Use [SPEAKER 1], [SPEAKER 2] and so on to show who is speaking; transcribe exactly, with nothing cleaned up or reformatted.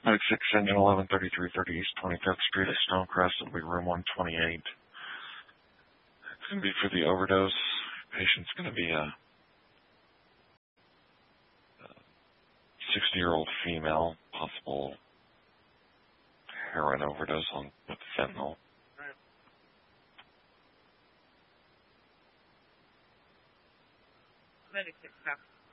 [SPEAKER 1] ninety-six Engine eleven thirty-three thirty East twenty-fifth Street at Stonecrest. It'll be room one twenty-eight. It's going to be for the overdose. Patient's going to be a sixty-year-old female, possible heroin overdose on with fentanyl.
[SPEAKER 2] ninety-six